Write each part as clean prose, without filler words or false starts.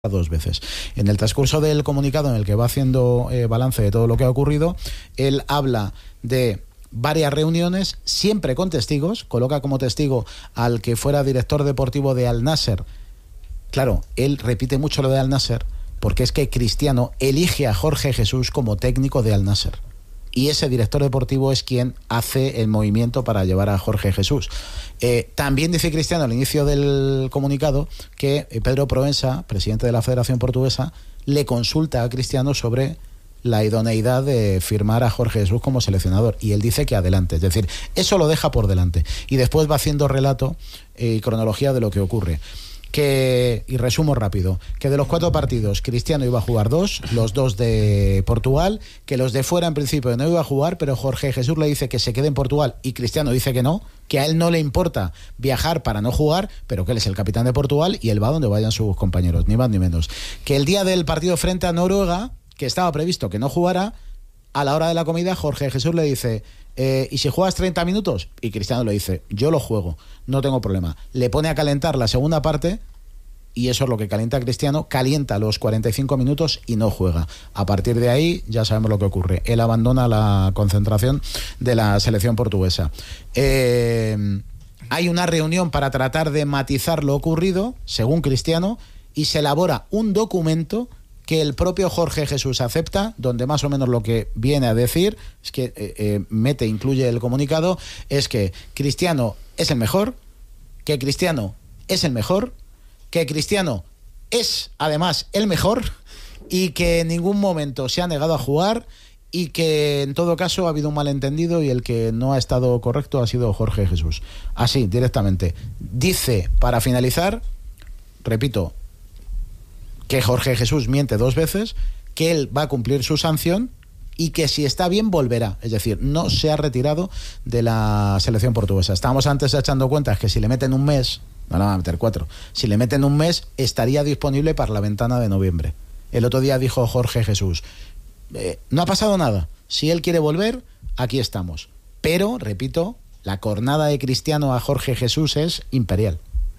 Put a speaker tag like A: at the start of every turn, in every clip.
A: 2 veces. En el transcurso del comunicado en el que va haciendo balance de todo lo que ha ocurrido, él habla de varias reuniones, siempre con testigos, coloca como testigo al que fuera director deportivo de Al Nasser. Claro, él repite mucho lo de Al Nasser, porque es que Cristiano elige a Jorge Jesús como técnico de Al Nasser. Y ese director deportivo es quien hace el movimiento para llevar a Jorge Jesús. También dice Cristiano al inicio del comunicado que Pedro Proença, presidente de la Federación Portuguesa, le consulta a Cristiano sobre la idoneidad de firmar a Jorge Jesús como seleccionador, y él dice que adelante, es decir, eso lo deja por delante, y después va haciendo relato y cronología de lo que ocurre. Y resumo rápido, que de los 4 partidos Cristiano iba a jugar 2, los 2 de Portugal, que los de fuera en principio no iba a jugar, pero Jorge Jesús le dice que se quede en Portugal y Cristiano dice que no, que a él no le importa viajar para no jugar, pero que él es el capitán de Portugal y él va donde vayan sus compañeros, ni más ni menos. Que el día del partido frente a Noruega, que estaba previsto que no jugara, a la hora de la comida Jorge Jesús le dice: ¿y si juegas 30 minutos? Y Cristiano le dice: yo lo juego, no tengo problema. Le pone a calentar la segunda parte y eso es lo que calienta a Cristiano, calienta los 45 minutos y no juega. A partir de ahí ya sabemos lo que ocurre. Él abandona la concentración de la selección portuguesa. Hay una reunión para tratar de matizar lo ocurrido, según Cristiano, y se elabora un documento que el propio Jorge Jesús acepta, donde más o menos lo que viene a decir es que incluye el comunicado, es que Cristiano es el mejor, que Cristiano es el mejor, que Cristiano es además el mejor y que en ningún momento se ha negado a jugar y que en todo caso ha habido un malentendido y el que no ha estado correcto ha sido Jorge Jesús. Así, directamente. Dice, para finalizar, repito, que Jorge Jesús miente 2 veces, que él va a cumplir su sanción y que si está bien volverá, es decir, no se ha retirado de la selección portuguesa. Estábamos antes echando cuentas que si le meten un mes, no le van a meter 4, si le meten un mes estaría disponible para la ventana de noviembre. El otro día dijo Jorge Jesús, no ha pasado nada, si él quiere volver, aquí estamos. Pero, repito, la cornada de Cristiano a Jorge Jesús es imperial.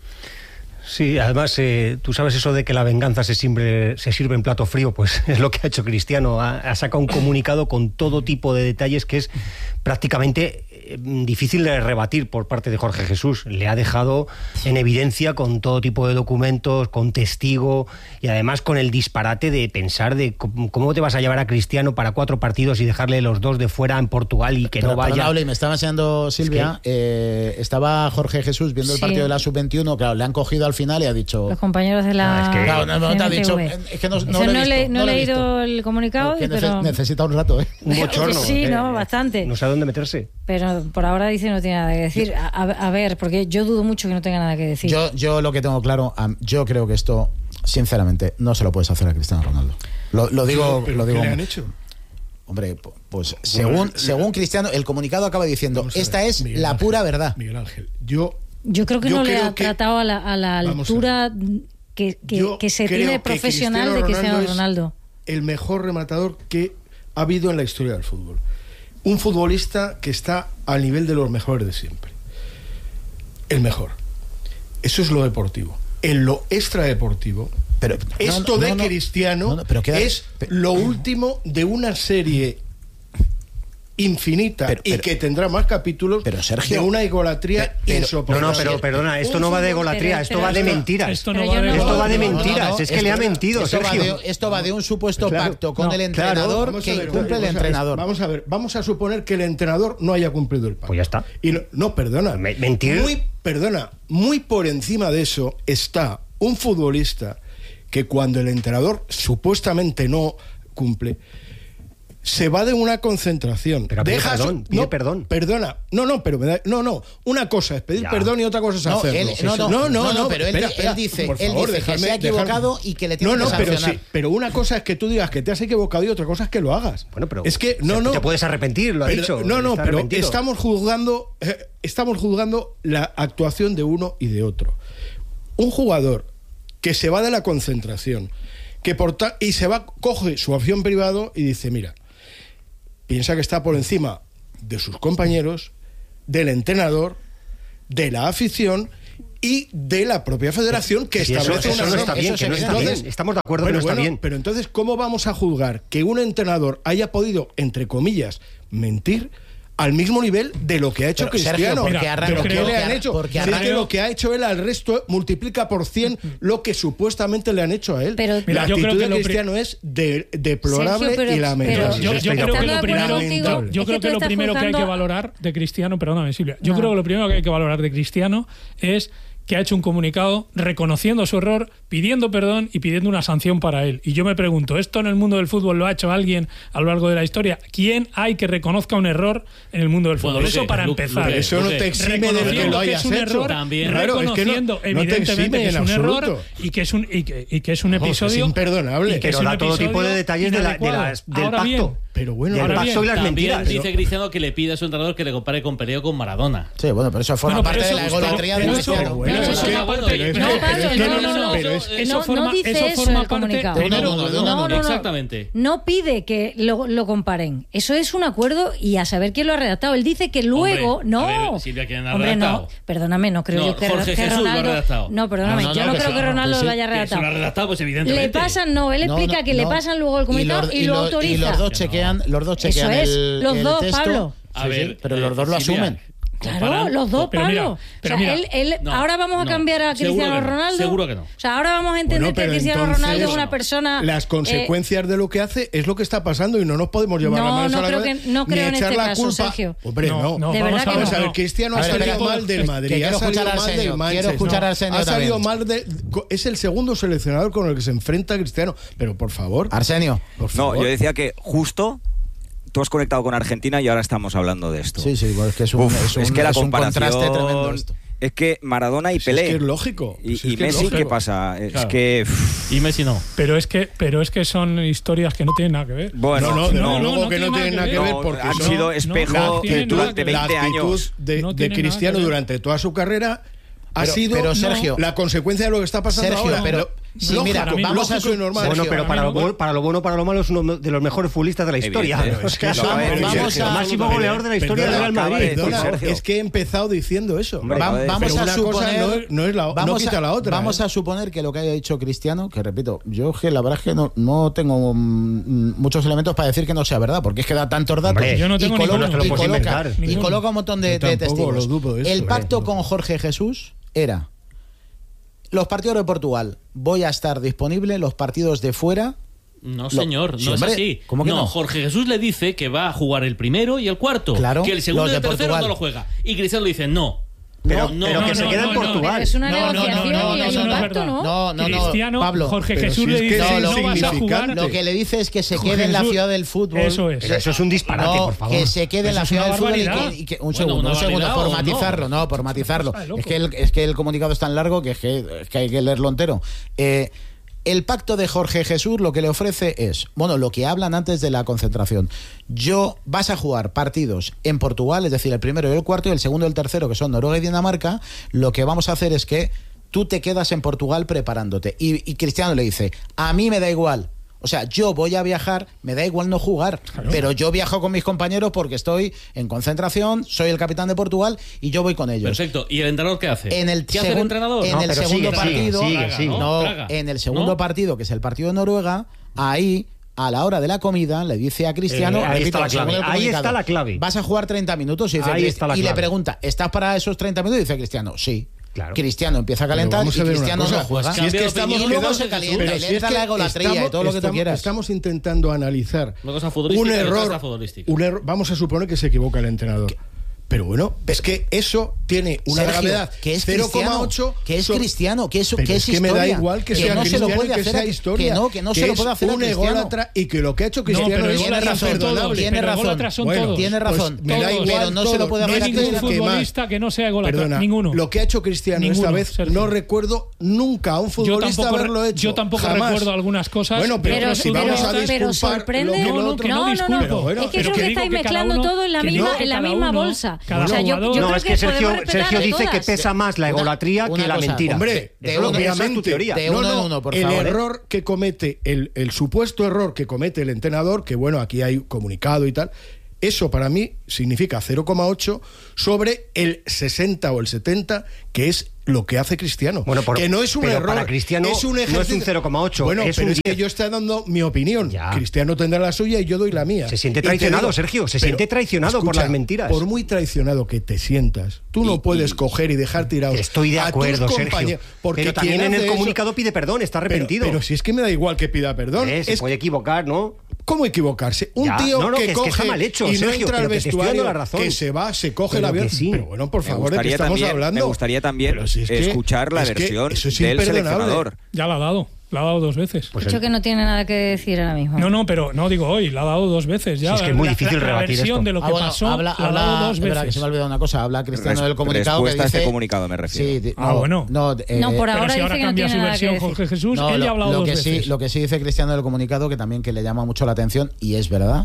B: Sí, además, tú sabes eso de que la venganza se sirve en plato frío, pues es lo que ha hecho Cristiano. Ha sacado un comunicado con todo tipo de detalles que es prácticamente difícil de rebatir por parte de Jorge Jesús. Le ha dejado en evidencia con todo tipo de documentos, con testigo y además con el disparate de pensar de cómo te vas a llevar a Cristiano para 4 partidos y dejarle los 2 de fuera en Portugal y que no vaya.
A: Pablo, y me estaba enseñando Silvia, estaba Jorge Jesús viendo el partido de la Sub-21, claro, le han cogido al final y ha dicho...
C: Los compañeros de la...
A: no te ha dicho... Es que no
C: he leído el comunicado, pero...
A: Necesita un rato,
B: un bochorno.
C: Sí, bastante.
B: No sabe dónde meterse.
C: Pero por ahora dice no tiene nada que decir. A ver, porque yo dudo mucho que no tenga nada que decir.
A: Yo lo que tengo claro, yo creo que esto, sinceramente, no se lo puedes hacer a Cristiano Ronaldo. Lo digo.
D: ¿Pero qué le han hecho?
A: Hombre, pues según Cristiano, el comunicado acaba diciendo, esta es Miguel la Ángel, pura verdad.
D: Miguel Ángel,
C: yo creo que no le ha tratado a la altura que se tiene profesional de Cristiano Ronaldo.
D: El mejor rematador que ha habido en la historia del fútbol. Un futbolista que está al nivel de los mejores de siempre. El mejor. Eso es lo deportivo. En lo extradeportivo, Cristiano es lo último de una serie infinita y que tendrá más capítulos,
A: pero Sergio,
D: de una egolatría insoportable.
B: No, perdona, esto no va de egolatría, esto va de mentiras. Esto va de mentiras, es que le ha mentido, Sergio.
A: Esto va de un supuesto pacto con el entrenador que incumple el entrenador.
D: Vamos a suponer que el entrenador no haya cumplido el pacto.
B: Pues ya está.
D: Y perdona.
B: Mentir.
D: Muy por encima de eso está un futbolista que cuando el entrenador supuestamente no cumple, se va de una concentración.
B: Pero pide perdón.
D: Perdona. Una cosa es pedir perdón y otra cosa es hacerlo.
A: Pero él dice que se ha equivocado y que le tiene que sancionar.
D: Pero una cosa es que tú digas que te has equivocado y otra cosa es que lo hagas.
B: Bueno, pero
D: es que
B: te puedes arrepentir, lo ha dicho.
D: Pero estamos juzgando la actuación de uno y de otro. Un jugador que se va de la concentración, y coge su avión privado y dice, mira, piensa que está por encima de sus compañeros, del entrenador, de la afición y de la propia federación que establece
B: eso no está bien, que no está bien. Estamos de acuerdo que no está bien.
D: Pero entonces, ¿cómo vamos a juzgar que un entrenador haya podido, entre comillas, mentir al mismo nivel de lo que ha hecho Cristiano?
A: Sergio,
D: ¿Qué le han hecho? Si es que lo que ha hecho él al resto multiplica por 100 lo que supuestamente le han hecho a él.
C: Pero,
D: la actitud de Cristiano es deplorable, Sergio, y lamentable.
E: Yo creo que lo primero que hay que valorar de Cristiano, perdóname Silvia, yo creo que lo primero que hay que valorar de Cristiano es que ha hecho un comunicado reconociendo su error, pidiendo perdón y pidiendo una sanción para él. Y yo me pregunto, ¿esto en el mundo del fútbol lo ha hecho alguien a lo largo de la historia? ¿Quién hay que reconozca un error en el mundo del fútbol?
F: Bueno,
E: eso para empezar.
D: Eso no te exime de que lo hayas hecho.
E: También. Reconociendo evidentemente que es un error y que es un episodio...
D: Es imperdonable.
B: Y que da todo tipo de detalles del pacto.
D: Pero bueno,
B: el paso y las mentiras.
F: Dice Cristiano que le pide a su entrenador que le compare con Pelé o con Maradona.
A: Sí, bueno, pero eso forma parte de la egolatría de Cristiano.
C: Eso forma parte.
F: Exactamente.
C: No pide que lo comparen. Eso es un acuerdo y a saber quién lo ha redactado. Él dice que luego
F: Silvia, ¿quién ha
C: redactado?
F: redactado?
C: Perdóname, no creo yo que Ronaldo. No, perdóname, yo no creo que Ronaldo lo haya redactado.
F: Lo ha redactado, pues evidentemente.
C: Le pasan, él explica que le pasan luego el comunicado y lo autoriza.
A: Y los dos chequean
C: los dos,
A: texto.
C: Pablo.
A: A ver, pero los dos lo asumen.
C: Claro, los dos, Pablo. Ahora vamos a cambiar a Cristiano Ronaldo.
F: Seguro que no.
C: O sea, ahora vamos a entender que Cristiano Ronaldo es una persona...
D: Las consecuencias de lo que hace es lo que está pasando y no nos podemos llevar la mano a la cabeza.
C: No creo en este caso,
D: culpa.
C: Sergio.
D: Hombre, no.
C: De verdad que
D: vamos a ver, Cristiano ha salido mal del Madrid, ha salido mal del Manchester. Ha salido mal de... Es el segundo seleccionador con el que se enfrenta Cristiano. Pero, por favor.
A: Arsenio.
G: No, yo decía que justo... Tú has conectado con Argentina y ahora estamos hablando de esto.
A: Sí, bueno, es que es un contraste tremendo esto.
G: Es que Maradona y Pelé.
D: Es que es lógico.
G: Y Messi, ¿qué pasa? Es que...
F: Y Messi no.
E: Pero es que son historias que no tienen nada que ver.
D: Bueno, no que no tienen nada que ver porque
G: han sido espejo durante 20 años.
D: de Cristiano durante toda su carrera ha sido
A: Sergio,
D: la consecuencia de lo que está pasando ahora.
A: Mira, vamos a su
D: normal.
B: Bueno, pero para lo bueno, para lo malo es uno de los mejores futbolistas de la historia. Máximo goleador de la historia del Real Madrid.
D: Es que he empezado diciendo eso.
A: Vamos a suponer,
D: no quita la otra.
A: Vamos a suponer que lo que haya dicho Cristiano, que repito, yo la verdad es que no tengo muchos elementos para decir que no sea verdad, porque es que da tantos datos.
E: Yo no tengo
A: y coloca un montón de testigos. El pacto con Jorge Jesús era: los partidos de Portugal voy a estar disponible, los partidos de fuera...
F: No, señor, no es así.
A: ¿Cómo que no?
F: Jorge Jesús le dice que va a jugar el primero y el cuarto.
A: Claro,
F: que el segundo y el tercero
A: Portugal
F: no lo juega. Y Cristiano le dice no.
B: Pero que se queda en Portugal.
C: Es una negociación y hay un pacto,
A: ¿no?
E: Cristiano,
A: Pablo,
E: Jorge Jesús le dice no vas a jugar.
A: Lo que le dice es que se quede en la ciudad del fútbol.
E: Eso es.
B: Pero eso es un disparate, por favor.
A: Que se quede en la ciudad del fútbol y que un segundo, por matizarlo. Es que el comunicado es tan largo que hay que leerlo entero. El pacto de Jorge Jesús lo que le ofrece es, lo que hablan antes de la concentración. Vas a jugar partidos en Portugal, es decir, el primero y el cuarto, y el segundo y el tercero, que son Noruega y Dinamarca. Lo que vamos a hacer es que tú te quedas en Portugal preparándote. Y Cristiano le dice, a mí me da igual. O sea, yo voy a viajar, me da igual no jugar, pero yo viajo con mis compañeros porque estoy en concentración, soy el capitán de Portugal y yo voy con ellos.
F: Perfecto. ¿Y el entrenador qué hace?
A: ¿Qué hace el entrenador? En el segundo partido, que es el partido de Noruega, ahí, a la hora de la comida, le dice a Cristiano...
B: Ahí está la clave.
A: Vas a jugar 30 minutos y le pregunta, ¿estás para esos 30 minutos? Y dice Cristiano, sí.
B: Claro.
A: Cristiano empieza a calentar y Cristiano no juega.
D: Si es que estamos
A: y luego se calienta, le entra la egolatría y todo lo que tú quieras.
D: Estamos intentando analizar
F: un
D: error. Vamos a suponer que se equivoca el entrenador. Pero bueno, es que eso tiene una gravedad
A: que es 0,8, que es Cristiano, que es historia.
D: Que me da igual que sea Cristiano, que sea historia,
A: que no se lo puede hacer a
D: un ególatra y que lo que ha hecho Cristiano es imperdonable.
A: Tiene razón.
D: Me da igual,
A: pero no se lo puede hacer a
E: ningún futbolista que no sea ególatra, ninguno.
D: Lo que ha hecho Cristiano esta vez, no recuerdo nunca a un futbolista haberlo hecho.
E: Yo tampoco recuerdo algunas cosas.
D: Bueno, pero si vamos a disculpar,
C: sorprende. No, es que creo que estáis mezclando todo en la misma bolsa.
B: No, es que Sergio dice que pesa más la egolatría que la mentira.
D: Hombre, obviamente,
A: es tu teoría. De uno en uno, por
D: el
A: favor.
D: Error que comete, el supuesto error que comete el entrenador, que bueno, aquí hay comunicado y tal, Eso para mí significa 0,8 sobre el 60 o el 70, que es lo que hace Cristiano.
B: Bueno,
D: que no es un error.
B: Para Cristiano
D: es un ejercicio.
B: No es un 0,8.
D: Bueno,
B: es
D: pero
B: un
D: es que yo estoy dando mi opinión. Ya. Cristiano tendrá la suya y yo doy la mía.
B: Se siente traicionado, Sergio. Se siente traicionado por las mentiras.
D: Por muy traicionado que te sientas, tú no puedes coger y dejar tirados.
B: Estoy de acuerdo, Sergio.
D: Porque
B: pero también en el comunicado pide perdón, está arrepentido.
D: Pero si es que me da igual que pida perdón.
B: Se puede equivocar, ¿no?
D: ¿Cómo equivocarse? Un tío que coge
B: está mal hecho,
D: y no
B: Sergio,
D: entra al vestuario,
B: la razón.
D: que se va, se coge el avión.
B: Sí.
D: Pero bueno, por favor, ¿de qué estamos hablando?
G: Me gustaría también escuchar la versión del seleccionador.
E: Ya la ha dado. La ha dado 2 veces.
C: Pues dicho que no tiene nada que decir ahora mismo.
E: No, pero no digo hoy, la ha dado 2 veces ya.
B: Sí, es que es muy difícil rebatir
E: esto. La versión de lo que pasó la ha dado 2 veces.
A: Que se me ha olvidado una cosa, habla Cristiano del comunicado
G: respuesta
A: que dice...
G: a este comunicado me refiero.
A: Sí,
E: bueno.
C: No, por ahora
E: pero si ahora cambia su versión Jorge Jesús, él ya ha hablado 2 veces.
A: Lo que sí dice Cristiano del comunicado, que también que le llama mucho la atención, y es verdad,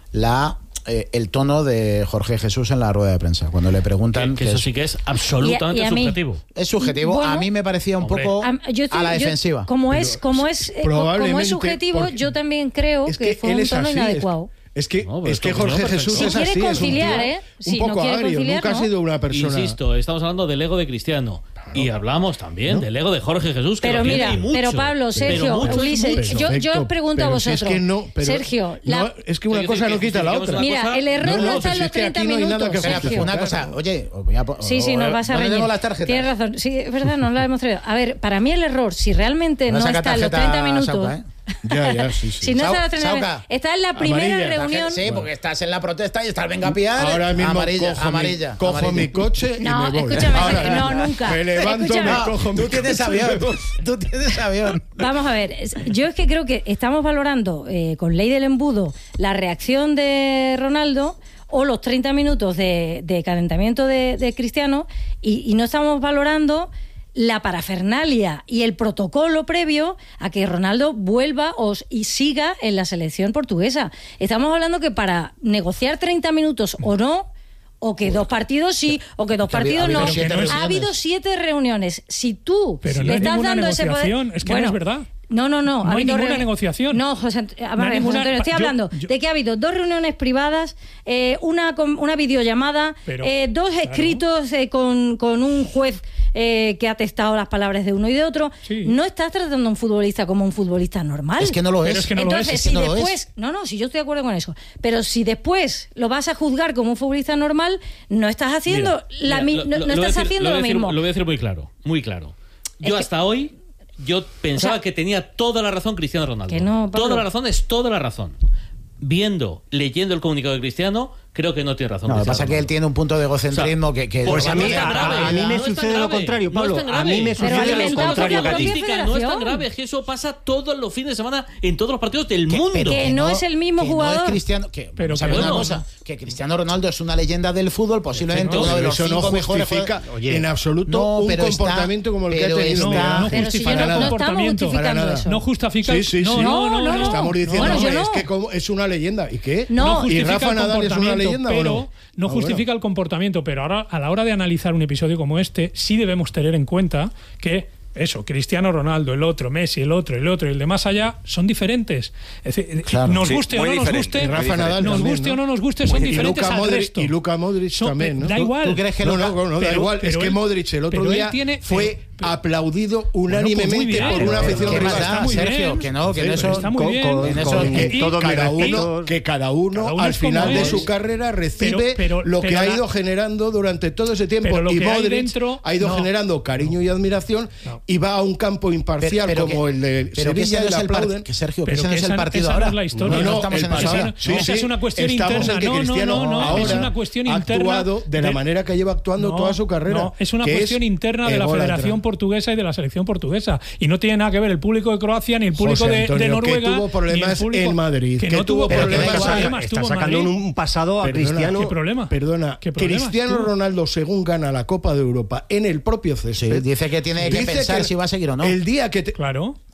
A: el tono de Jorge Jesús en la rueda de prensa, cuando le preguntan...
F: Que eso sí que es absolutamente subjetivo.
A: Es subjetivo. Bueno, a mí me parecía un poco a la defensiva.
C: Como es subjetivo, yo también creo que fue un tono inadecuado.
D: Es que Jorge Jesús es así,
C: conciliar,
D: un poco agrio, nunca ha sido una persona...
F: Insisto, estamos hablando del ego de Cristiano. Y hablamos también del ego de Jorge Jesús, que
C: pero
F: mira,
C: pero Pablo, Sergio, Ulises, yo os pregunto a vosotros. Sergio,
D: es que una cosa no quita la otra.
C: Mira, el error no está en los 30 minutos.
A: Sergio, una cosa, oye,
C: sí, nos vas a reñir. Tienes razón, sí, es verdad, no la hemos traído. A ver, para mí el error, si realmente no está en los 30 minutos...
D: Sí.
C: Si no está en la primera reunión.
A: Sí, porque estás en la protesta y estás venga a pillar.
D: Ahora mismo
A: amarilla.
D: Cojo mi coche y me voy.
C: Escúchame, no, nunca.
D: Me levanto, me cojo mi
A: coche. Tú tienes avión.
C: Vamos a ver, yo es que creo que estamos valorando con ley del embudo la reacción de Ronaldo o los 30 minutos de calentamiento de Cristiano y no estamos valorando la parafernalia y el protocolo previo a que Ronaldo vuelva y siga en la selección portuguesa. Estamos hablando que para negociar 30 minutos o no, o que 2 partidos sí, o que 2 partidos no. Ha habido 7 reuniones. Si tú le estás dando ese poder...
E: Es que no es verdad.
C: No.
E: No hay ninguna negociación.
C: No, José Antonio, estoy hablando de que ha habido 2 reuniones privadas, una videollamada, 2 escritos con un juez que ha testado las palabras de uno y de otro. Sí. No estás tratando a un futbolista como un futbolista normal.
A: Es que no lo es.
E: Es que no
C: Entonces,
E: lo es.
C: si después... si yo estoy de acuerdo con eso. Pero si después lo vas a juzgar como un futbolista normal, no estás haciendo lo mismo.
F: Lo voy a decir muy claro, muy claro. Yo hasta hoy... Yo pensaba que tenía toda la razón Cristiano Ronaldo.
C: Que no, Pablo.
F: Toda la razón es toda la razón. Leyendo el comunicado de Cristiano, creo que no tiene razón.
A: No, lo que pasa es que él tiene un punto de egocentrismo que
B: pues a mí me sucede lo contrario, Pablo. A mí me sucede lo contrario.
F: La estadística no es tan grave, es que eso pasa todos los fines de semana en todos los partidos del mundo.
C: Que no es el mismo jugador.
A: No es Cristiano, pero ¿sabes una cosa? Que Cristiano Ronaldo es una leyenda del fútbol, posiblemente uno de los 5 mejores jugadores.
D: En absoluto un comportamiento como el que ha tenido.
E: No justifica.
D: No, estamos diciendo que es una leyenda. ¿Y qué? Y Rafa Nadal es una leyenda.
E: Pero no justifica el comportamiento, pero ahora a la hora de analizar un episodio como este sí debemos tener en cuenta que Cristiano Ronaldo, el otro, Messi, el otro y el de más allá son diferentes. Es decir, nos guste o no nos guste,
D: Rafa Nadal
E: nos guste o no nos guste, son diferentes al resto.
D: Y Luka Modric también, ¿no?
E: Da igual.
A: ¿Tú crees que
D: no, da igual. Es que Modric el otro día fue aplaudido unánimemente por una afición rival.
A: Sergio, que no eso
E: está muy bien.
D: Que cada uno al final de su carrera recibe lo que ha ido generando durante todo ese tiempo. Y Modric ha ido generando cariño y admiración y va a un campo imparcial como el de Sevilla y le aplauden.
A: Sergio, que ese no es el partido ahora.
E: No estamos en la Esa es una cuestión interna. No, es una cuestión interna.
D: Ha actuado de la manera que lleva actuando toda su carrera.
E: No, es una cuestión interna de la Federación Portuguesa y de la selección portuguesa. Y no tiene nada que ver el público de Croacia ni el público de Noruega.
D: Que tuvo problemas en Madrid.
E: Que no tuvo problemas.
B: Está sacando un pasado a Cristiano.
E: ¿Qué problema?
D: Perdona, Cristiano Ronaldo, según gana la Copa de Europa en el propio césped,
A: dice que tiene que pensar si va a seguir o no.
D: El día que
E: Claro.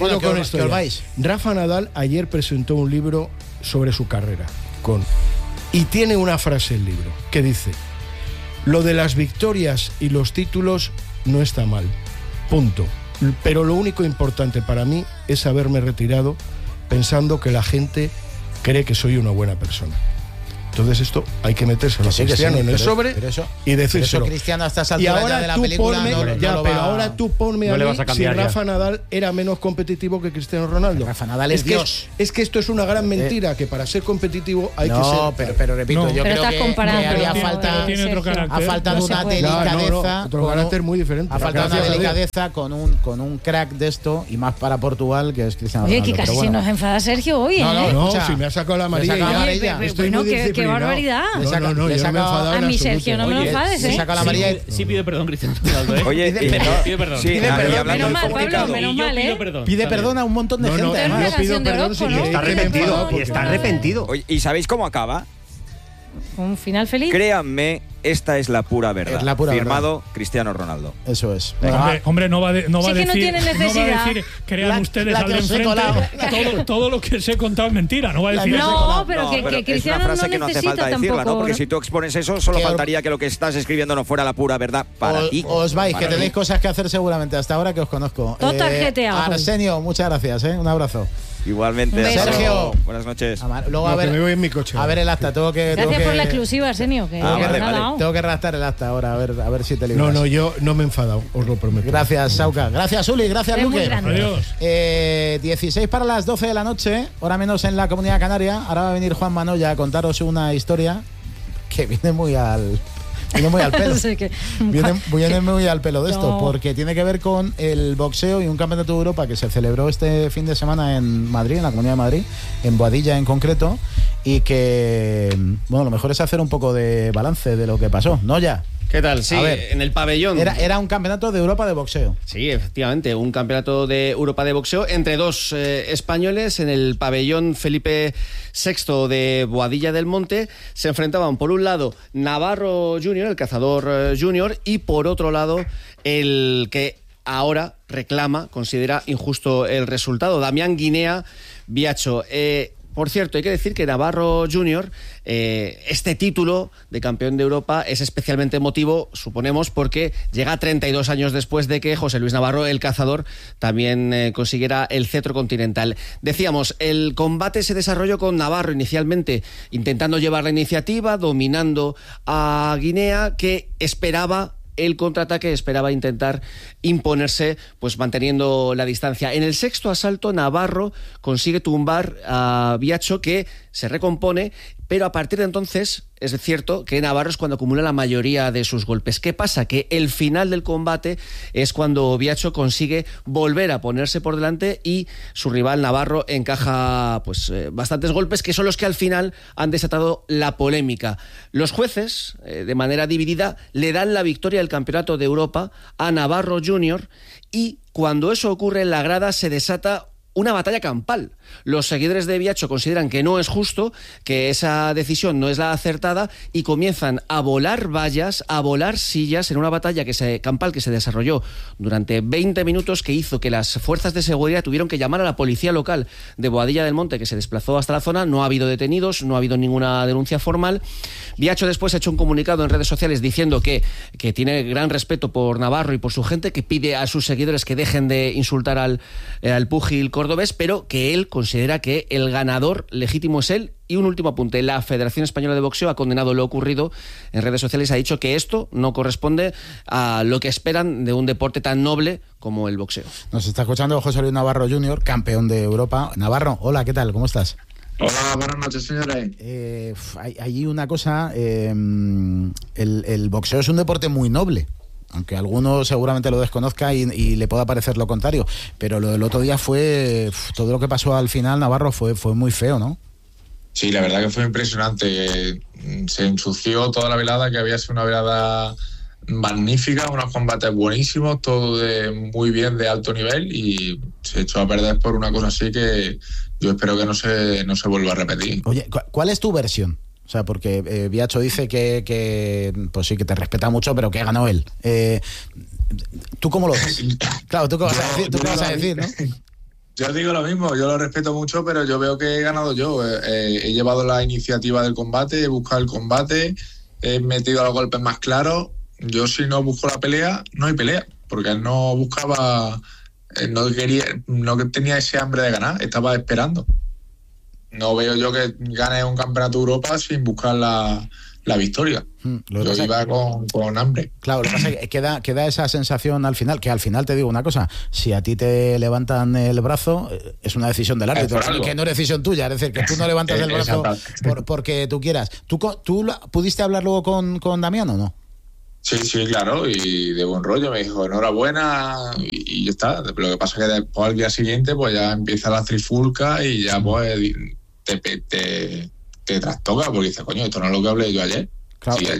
D: coincido con esto.
A: Que os vais.
D: Rafa Nadal ayer presentó un libro sobre su carrera y tiene una frase el libro que dice: Lo de las victorias y los títulos no está mal, punto. Pero lo único importante para mí es haberme retirado pensando que la gente cree que soy una buena persona. Entonces esto hay que metérselo a Cristiano en el sobre y decírselo.
A: Cristiano a estas alturas de la película
D: ahora tú ponme
B: no
D: a
B: le
D: mí
B: vas a
D: si
B: cambiar
D: Rafa Nadal era menos competitivo que Cristiano Ronaldo.
A: Rafa Nadal es Dios.
D: Es que esto es una gran mentira, que para ser competitivo hay que ser...
A: No, pero repito, yo creo que haría falta...
E: Tiene otro carácter.
A: Ha faltado una delicadeza...
D: Otro carácter muy diferente.
A: Ha faltado una delicadeza con un crack de esto, y más para Portugal, que es Cristiano Ronaldo.
C: Oye, que casi se nos enfada Sergio hoy, ¿eh?
D: No, si me ha sacado la amarilla.
C: Estoy muy disciplinado. Qué barbaridad.
D: No, yo no me he enfadado.
C: A mi Sergio, no me lo enfades,
A: Le saca la amarilla y...
F: Sí pide perdón, Cristiano Ronaldo, ¿eh?
G: Oye,
F: pide perdón.
G: Sí,
C: Menos mal, Pablo, menos mal, ¿eh?
A: Pide perdón a un montón de gente.
D: Yo pido perdón si
B: Está arrepentido.
G: Oye, ¿y sabéis cómo acaba?
C: Un final feliz.
G: Créanme, esta es la pura verdad.
A: Es la pura
G: Firmado
A: verdad.
G: Cristiano Ronaldo.
A: Eso es.
E: Hombre, no va a decir,
C: que no tiene necesidad.
E: crean ustedes al de enfrente, todo lo que os he contado es mentira. No va a decir eso.
C: No, pero que Cristiano
G: es una frase
C: no
G: que no hace
C: necesita
G: falta decirla,
C: tampoco.
G: ¿no? Porque si tú expones eso, solo faltaría que lo que estás escribiendo no fuera la pura verdad para ti.
A: Os vais,
G: para
A: que tenéis cosas que hacer seguramente hasta ahora que os conozco.
C: Todo tarjeteado.
A: Arsenio, muchas gracias, un abrazo.
G: Igualmente.
C: Un beso.
A: Sergio.
G: Buenas noches.
A: Luego a ver,
D: que me voy en mi coche.
A: A ver el acta,
C: Gracias por la exclusiva, Arsenio.
A: Tengo que redactar el acta ahora, a ver si te libras.
D: No, yo no me he enfadado, os lo prometo.
A: Gracias, Sauca. Gracias, Uli. Gracias,
C: Eres muy
A: Luque.
C: grande.
E: Adiós.
A: 16 para las 12 de la noche, hora menos en la Comunidad Canaria. Ahora va a venir Juan Manoya a contaros una historia que viene muy al pelo. Viene muy al pelo de esto, porque tiene que ver con el boxeo y un campeonato de Europa que se celebró este fin de semana en Madrid, en la Comunidad de Madrid, en Boadilla en concreto, y que, bueno, lo mejor es hacer un poco de balance de lo que pasó, ¿no? Ya.
H: ¿Qué tal? Sí, en el pabellón.
A: Era un campeonato de Europa de boxeo.
H: Sí, efectivamente, un campeonato de Europa de boxeo entre dos españoles en el pabellón Felipe VI de Boadilla del Monte. Se enfrentaban por un lado Navarro Junior, el cazador Junior, y por otro lado el que ahora considera injusto el resultado, Damián Guinea Biacho. Por cierto, hay que decir que Navarro Junior, este título de campeón de Europa es especialmente emotivo, suponemos, porque llega 32 años después de que José Luis Navarro, el cazador, también consiguiera el cetro continental. Decíamos, el combate se desarrolló con Navarro inicialmente intentando llevar la iniciativa, dominando a Guinea, que esperaba el contraataque, esperaba intentar imponerse, pues manteniendo la distancia. En el sexto asalto, Navarro consigue tumbar a Biacho, que se recompone, pero a partir de entonces es cierto que Navarro es cuando acumula la mayoría de sus golpes. ¿Qué pasa? Que el final del combate es cuando Biacho consigue volver a ponerse por delante y su rival Navarro encaja bastantes golpes, que son los que al final han desatado la polémica. Los jueces, de manera dividida, le dan la victoria del Campeonato de Europa a Navarro Junior, y cuando eso ocurre en la grada se desata una batalla campal. Los seguidores de Biacho consideran que no es justo, que esa decisión no es la acertada, y comienzan a volar vallas, a volar sillas en una batalla campal que se desarrolló durante 20 minutos, que hizo que las fuerzas de seguridad tuvieron que llamar a la policía local de Boadilla del Monte, que se desplazó hasta la zona. No ha habido detenidos, no ha habido ninguna denuncia formal. Biacho después ha hecho un comunicado en redes sociales diciendo que tiene gran respeto por Navarro y por su gente, que pide a sus seguidores que dejen de insultar al púgil cordobés, pero que él considera que el ganador legítimo es él. Y un último apunte, la Federación Española de Boxeo ha condenado lo ocurrido en redes sociales, ha dicho que esto no corresponde a lo que esperan de un deporte tan noble como el boxeo.
A: Nos está escuchando José Luis Navarro Jr., campeón de Europa. Navarro, hola, ¿qué tal? ¿Cómo estás?
I: Hola, buenas noches, señores.
A: Hay una cosa, el boxeo es un deporte muy noble, aunque alguno seguramente lo desconozca y le pueda parecer lo contrario, pero lo del otro día todo lo que pasó al final, Navarro, fue muy feo, ¿no?
I: Sí, la verdad que fue impresionante. Se ensució toda la velada, que había sido una velada magnífica, unos combates buenísimos, todo muy bien, de alto nivel, y se echó a perder por una cosa así que yo espero que no se vuelva a repetir.
A: Oye, ¿cuál es tu versión? O sea, porque Biacho dice que pues sí, que te respeta mucho, pero que ganó él. ¿Tú cómo lo ves? Claro, ¿tú qué vas a decir, no?
I: Yo digo lo mismo, yo lo respeto mucho, pero yo veo que he ganado yo. He llevado la iniciativa del combate, he buscado el combate he metido los golpes más claros. Yo si no busco la pelea, no hay pelea, porque él no buscaba, no tenía ese hambre de ganar, estaba esperando. No veo yo que gane un campeonato de Europa sin buscar la victoria. Yo iba con hambre.
A: Claro, lo que pasa es que queda esa sensación al final, que al final te digo una cosa, si a ti te levantan el brazo, es una decisión del árbitro, que no es decisión tuya, es decir, que tú no levantas el brazo porque tú quieras. ¿Tú pudiste hablar luego con Damián o no?
I: Sí, claro, y de buen rollo, me dijo enhorabuena y ya está. Lo que pasa es que después al día siguiente pues ya empieza la trifulca y ya pues te trastoca porque dices, coño, esto no es lo que hablé yo ayer.
A: Claro. Sí,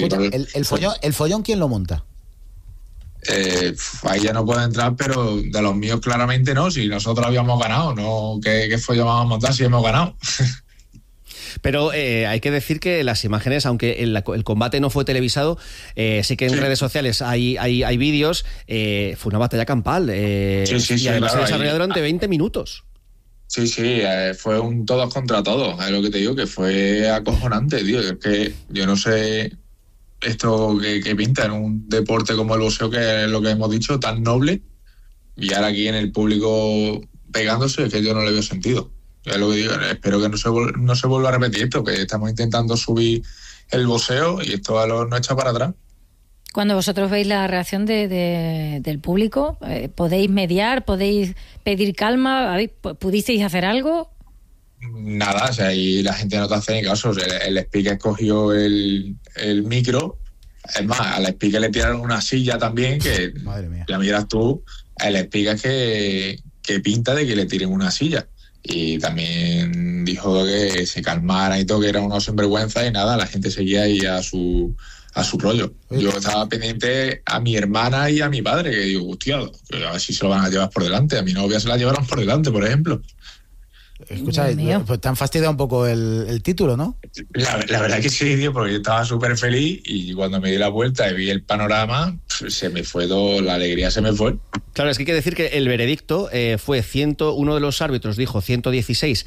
A: el follón, ¿quién lo monta?
I: Ahí ya no puedo entrar, pero de los míos claramente no, si nosotros habíamos ganado, no, ¿qué follón vamos a montar si hemos ganado?
H: Pero hay que decir que las imágenes, aunque el combate no fue televisado, sí que en redes sociales hay vídeos, fue una batalla campal, y además se desarrolló durante 20 minutos.
I: Sí, fue un todos contra todos, es lo que te digo, que fue acojonante, tío. Es que yo no sé esto que pinta en un deporte como el boxeo, que es lo que hemos dicho, tan noble, y ahora aquí en el público pegándose, es que yo no le veo sentido. Es lo que digo, espero que no se vuelva a repetir esto, que estamos intentando subir el boxeo y esto no echa para atrás.
C: Cuando vosotros veis la reacción del público, ¿podéis mediar? ¿Podéis pedir calma? ¿Pudisteis hacer algo?
I: Nada, o sea, ahí la gente no te hace ni caso. O sea, el speaker cogió el micro. Es más, al speaker le tiraron una silla también, que
A: madre mía.
I: Ya miras tú, el speaker que pinta de que le tiren una silla. Y también dijo que se calmara y todo, que era una sinvergüenza, y nada, la gente seguía ahí a su rollo. Yo estaba pendiente a mi hermana y a mi padre, que digo, hostia, a ver si se lo van a llevar por delante. A mi novia se la llevaron por delante, por ejemplo.
A: Escucha, pues te han fastidiado un poco el título, ¿no?
I: La verdad que sí, tío, porque yo estaba súper feliz y cuando me di la vuelta y vi el panorama, se me fue todo, la alegría se me fue.
H: Claro, es que hay que decir que el veredicto fue uno de los árbitros dijo 116,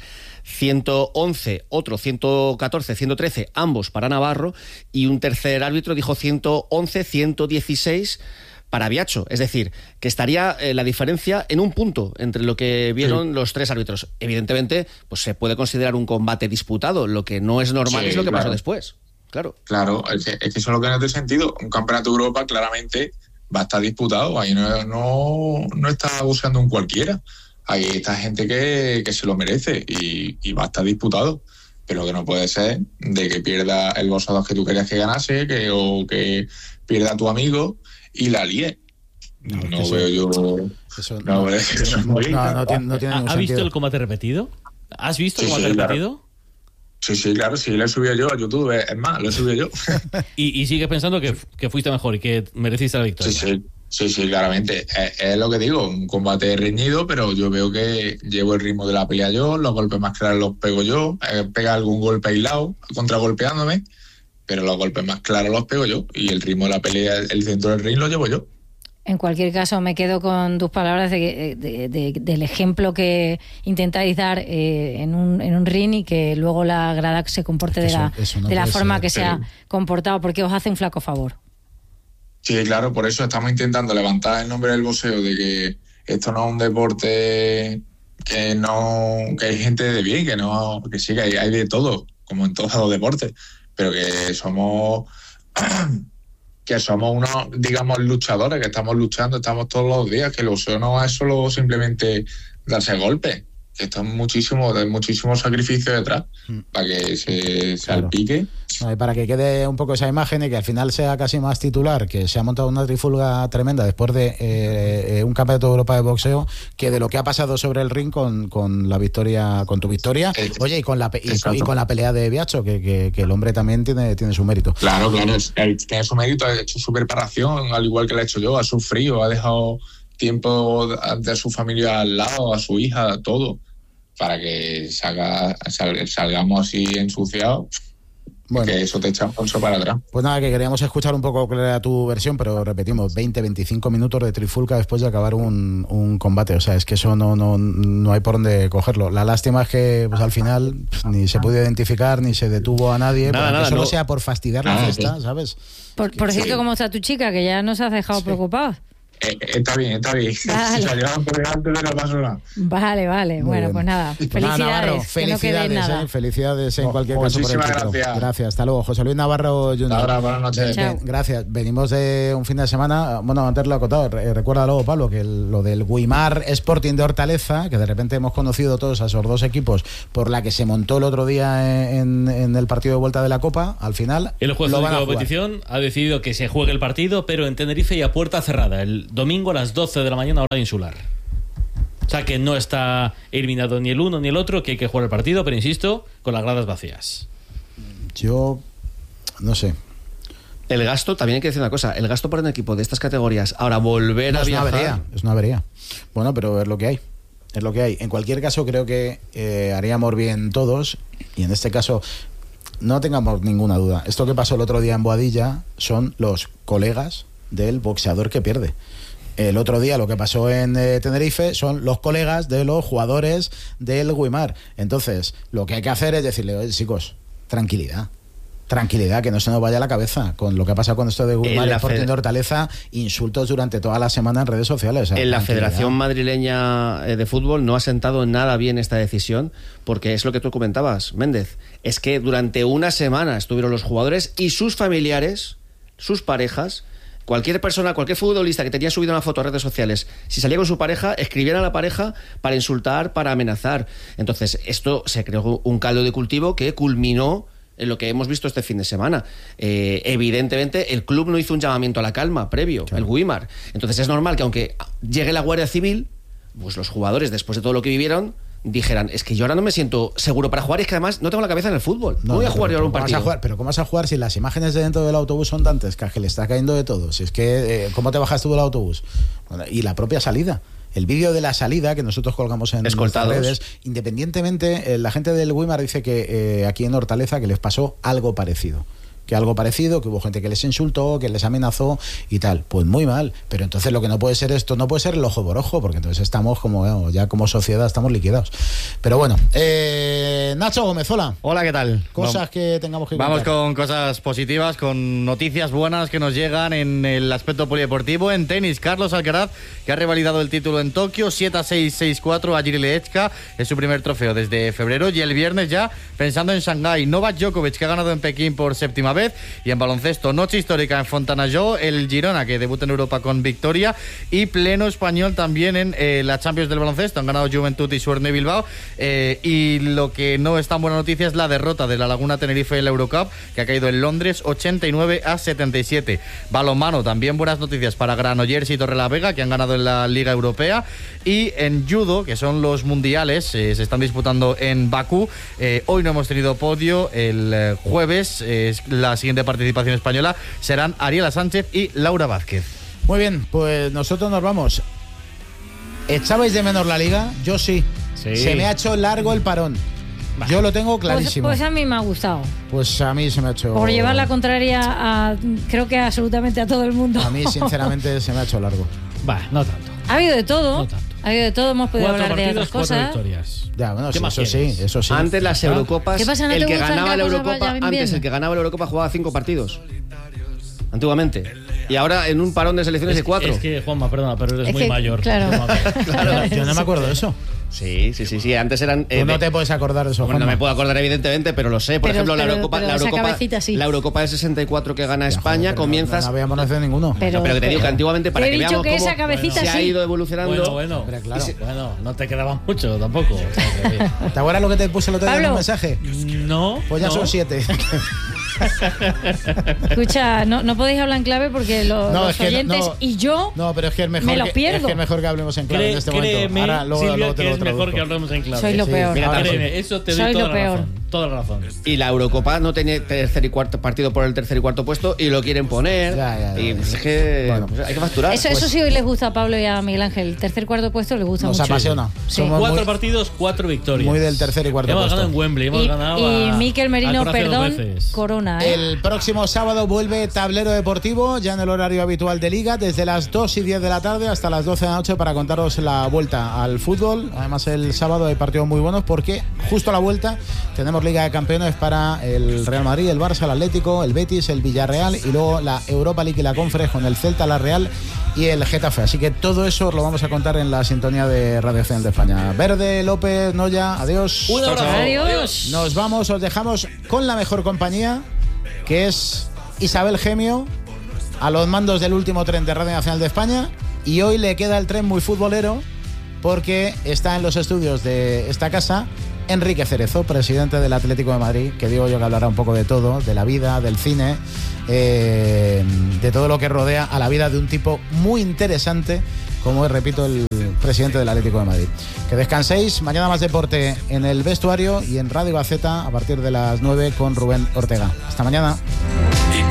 H: 111, otro 114, 113, ambos para Navarro, y un tercer árbitro dijo 111, 116 para Biacho. Es decir, que estaría la diferencia en un punto entre lo que vieron los tres árbitros. Evidentemente, pues se puede considerar un combate disputado. Lo que no es normal es lo que pasó después. Claro,
I: es que eso es lo que no tiene sentido. Un campeonato de Europa claramente va a estar disputado. Ahí no está buscando un cualquiera. Ahí está gente que se lo merece y va a estar disputado. Pero que no puede ser de que pierda el boxeador que tú querías que ganase, o que pierda tu amigo y la líe. No veo yo. Eso no es muy bien.
A: No tiene ningún sentido.
F: ¿Has visto el combate repetido? ¿Has visto el combate repetido?
I: Sí, claro, sí, lo he subido yo a YouTube. Es más, lo he subido yo.
F: ¿Y sigues pensando que fuiste mejor y que mereciste la victoria?
I: Sí, claramente. Es lo que digo, un combate reñido, pero yo veo que llevo el ritmo de la pelea yo, los golpes más claros los pego yo, pega algún golpe aislado, contragolpeándome, pero los golpes más claros los pego yo, y el ritmo de la pelea, el centro del ring lo llevo yo.
C: En cualquier caso, me quedo con tus palabras del ejemplo que intentáis dar en un ring, y que luego la grada se comporte de la forma que se ha comportado, porque os hace un flaco favor.
I: Sí, claro, por eso estamos intentando levantar el nombre del boxeo, de que esto no es un deporte que hay gente de bien, que sí, que hay de todo, como en todos los deportes, pero que somos unos, digamos, luchadores, que estamos luchando, estamos todos los días, que el boxeo no es solo simplemente darse golpes, que esto es muchísimo sacrificio detrás para que se salpique.
A: No, y para que quede un poco esa imagen y que al final sea casi más titular, que se ha montado una trifulga tremenda después de un campeonato de Europa de boxeo, que de lo que ha pasado sobre el ring con la victoria, con tu victoria, oye, y con la pelea de Biacho, que el hombre también tiene su mérito.
I: Claro, tiene su mérito, ha hecho su preparación, al igual que lo he hecho yo, ha sufrido, ha dejado tiempo de su familia al lado, a su hija, todo, para que salgamos así ensuciados.
A: Bueno.
I: Que eso te echa un pulso para atrás.
A: Pues nada, que queríamos escuchar un poco cuál era tu versión, pero repetimos, 20-25 minutos de trifulca después de acabar un combate. O sea, es que eso no hay por dónde cogerlo. La lástima es que pues, al final ni se pudo identificar, ni se detuvo a nadie, que solo sea por fastidiar la fiesta, ¿sabes?
C: Por cierto, ¿cómo está tu chica? Que ya nos has dejado preocupados.
I: Está bien.
C: Vale.
I: Se llevan por delante de la basura.
C: Vale.
A: Muy
C: Bueno,
A: bien.
C: pues nada. Felicidades.
A: Navarro,
C: que no quede nada.
A: felicidades en cualquier caso por el
I: muchísimas
A: título.
I: gracias.
A: Hasta luego. José Luis Navarro Jr.
I: Ahora, buenas noches.
C: Chao.
A: Gracias. Venimos de un fin de semana, bueno, antes lo he acotado, recuerda luego, Pablo, que lo del Guimar Sporting de Hortaleza, que de repente hemos conocido todos a esos dos equipos por la que se montó el otro día en el partido de vuelta de la Copa, al final
F: El juez
A: lo
F: de
A: van a jugar.
F: competición ha decidido que se juegue el partido, pero en Tenerife y a puerta cerrada, el domingo a las 12 de la mañana, hora insular. O sea que no está eliminado ni el uno ni el otro, que hay que jugar el partido, pero insisto, con las gradas vacías.
A: Yo no sé.
H: El gasto, también hay que decir una cosa, el gasto para un equipo de estas categorías, ahora volver a viajar...
A: Es una avería. Bueno, pero es lo que hay. Es lo que hay. En cualquier caso, creo que haríamos bien todos, y en este caso no tengamos ninguna duda. Esto que pasó el otro día en Boadilla son los colegas del boxeador que pierde. El otro día lo que pasó en Tenerife son los colegas de los jugadores del Guimar. Entonces, lo que hay que hacer es decirle, oye, chicos, tranquilidad, que no se nos vaya la cabeza con lo que ha pasado con esto de Guimar y Sporting de Hortaleza, insultos durante toda la semana en redes sociales. O sea,
H: en la Federación Madrileña de Fútbol no ha sentado nada bien esta decisión, porque es lo que tú comentabas, Méndez, es que durante una semana estuvieron los jugadores y sus familiares, sus parejas. Cualquier persona, cualquier futbolista que tenía subido una foto a redes sociales, si salía con su pareja, escribían a la pareja para insultar, para amenazar. Entonces, esto se creó un caldo de cultivo que culminó en lo que hemos visto este fin de semana. Evidentemente, el club no hizo un llamamiento a la calma previo, el Guimar. Entonces, es normal que aunque llegue la Guardia Civil, pues los jugadores, después de todo lo que vivieron, dijeran, es que yo ahora no me siento seguro para jugar, es que además no tengo la cabeza en el fútbol. No voy a jugar yo ahora un partido.
A: Pero ¿cómo vas a jugar si las imágenes de dentro del autobús son dantescas, que le está cayendo de todo? Si es que, ¿cómo te bajas tú del autobús? Bueno, y la propia salida. El vídeo de la salida que nosotros colgamos en nuestras redes, independientemente, la gente del Guimar dice que aquí en Hortaleza que les pasó algo parecido. Que hubo gente que les insultó, que les amenazó y tal. Pues muy mal. Pero entonces lo que no puede ser esto, no puede ser el ojo por ojo, porque entonces estamos ya como sociedad estamos liquidados. Pero bueno, Nacho Gómez, hola.
J: Hola, ¿qué tal?
A: Cosas que tengamos que
J: Vamos
A: contar.
J: con cosas positivas, con noticias buenas que nos llegan en el aspecto polideportivo. En tenis, Carlos Alcaraz, que ha revalidado el título en Tokio, 7-6, 6-4 a Jiří Lehečka, es su primer trofeo desde febrero, y el viernes ya pensando en Shanghái. Novak Djokovic, que ha ganado en Pekín por séptima vez, y en baloncesto, noche histórica en Fontanalló, el Girona, que debuta en Europa con victoria, y pleno español también en la Champions del baloncesto. Han ganado Juventud y Suerne Bilbao, y lo que no es tan buena noticia es la derrota de la Laguna Tenerife en la Eurocup, que ha caído en Londres 89-77. Balonmano, también buenas noticias para Granollers y Torrelavega, que han ganado en la Liga Europea, y en judo, que son los mundiales, se están disputando en Bakú. Hoy no hemos tenido podio, el jueves la siguiente participación española serán Ariela Sánchez y Laura Vázquez.
A: Muy bien, pues nosotros nos vamos. ¿Echabais de menos la liga? Yo sí. Se me ha hecho largo el parón. Yo lo tengo clarísimo.
C: Pues a mí me ha gustado.
A: Pues a mí se me ha hecho...
C: Por llevar la contraria a, creo que absolutamente a todo el mundo.
A: A mí, sinceramente, se me ha hecho largo.
F: No tanto.
C: Ha habido de todo.
F: No tanto.
C: Ha habido de todo, hemos podido
F: 4
C: hablar de
F: partidos,
C: otras
F: 4
C: cosas.
F: victorias.
A: Ya, bueno,
F: ¿Qué
A: sí,
F: más
A: eso sí.
H: Antes las Eurocopas,
C: ¿Qué pasa? ¿No
H: el
C: te
H: que
C: gustan
H: ganaba
C: que
H: la
C: las cosas
H: Eurocopa,
C: vayan
H: antes
C: bien?
H: el que ganaba la Eurocopa jugaba 5 partidos. Antiguamente. Y ahora en un parón de selecciones de 4.
F: Es que, Juanma, perdona, pero eres muy mayor.
C: Claro.
H: Claro.
A: Yo no me acuerdo de eso.
H: Sí. Antes eran.
A: Tú no te puedes acordar de eso,
H: Bueno, no
A: Juanma.
H: me puedo acordar, evidentemente, pero lo sé. Por ejemplo, la Eurocopa de 64 que gana España, comienzas.
A: No habíamos nacido ninguno.
H: Pero que te digo que antiguamente, para
C: te he
H: que
C: dicho
H: veamos
C: que
H: cómo
C: esa cabecita
H: se ha
C: sí.
H: ido evolucionando.
F: Bueno,
A: Claro.
F: bueno, no te quedaba mucho tampoco. O sea, que...
A: ¿Te acuerdas lo que te puse el otro día en
C: Pablo.
A: un mensaje?
F: No.
A: Pues ya
F: no.
A: son 7.
C: Escucha, no podéis hablar en clave porque los oyentes y yo
A: pero es que es mejor
C: me lo pierdo.
A: Es que es mejor que hablemos en clave en este momento.
F: Créeme,
A: Ahora, luego
F: Silvia,
A: te
F: que
A: lo
F: es mejor
A: traduzco.
F: que hablemos en clave.
C: soy lo peor.
F: Mira, créeme, eso te doy
C: Soy
F: toda
C: lo
F: la
C: peor.
F: razón. Toda la razón.
H: Y la Eurocopa no tiene tercer y cuarto partido por el tercer y cuarto puesto y lo quieren poner. Y pues es que bueno, pues hay que facturar.
C: Eso sí hoy les gusta a Pablo y a Miguel Ángel. El tercer y cuarto puesto les gusta mucho.
A: Nos apasiona.
C: Sí.
F: 4 partidos, 4 victorias.
A: Muy del tercer y cuarto
F: hemos
A: puesto.
F: Ganado en Wembley, hemos ganado
C: y Mikel Merino,
F: perdón,
C: corona.
A: El próximo sábado vuelve Tablero Deportivo, ya en el horario habitual de Liga, desde las 2:10 de la tarde hasta las 12 de la noche para contaros la vuelta al fútbol. Además, el sábado hay partidos muy buenos porque justo a la vuelta tenemos Liga de Campeones para el Real Madrid, el Barça, el Atlético, el Betis, el Villarreal y luego la Europa League y la Conference con el Celta, la Real y el Getafe. Así que todo eso lo vamos a contar en la sintonía de Radio Nacional de España. Verde, López, Noya, adiós.
F: Un abrazo.
C: Adiós.
A: Nos vamos, os dejamos con la mejor compañía, que es Isabel Gemio, a los mandos del último tren de Radio Nacional de España. Y hoy le queda el tren muy futbolero porque está en los estudios de esta casa Enrique Cerezo, presidente del Atlético de Madrid, que digo yo que hablará un poco de todo, de la vida, del cine, de todo lo que rodea a la vida de un tipo muy interesante, como es, repito, el presidente del Atlético de Madrid. Que descanséis, mañana más deporte en el vestuario y en Radio Gaceta a partir de las 9 con Rubén Ortega. Hasta mañana.